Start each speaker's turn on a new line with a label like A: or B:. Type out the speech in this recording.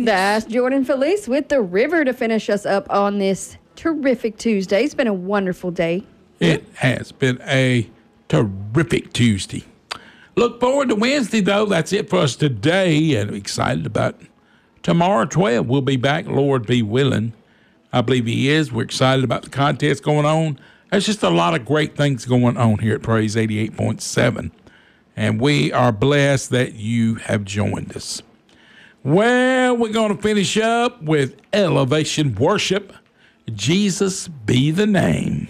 A: That's Jordan Felice with The River to finish us up on this terrific Tuesday. It's been a wonderful day.
B: It has been a terrific Tuesday. Look forward to Wednesday, though. That's it for us today, and I'm excited about tomorrow, 12. We'll be back, Lord be willing. I believe he is. We're excited about the contest going on. There's just a lot of great things going on here at Praise 88.7, and we are blessed that you have joined us. Well, we're going to finish up with Elevation Worship. Jesus be the name.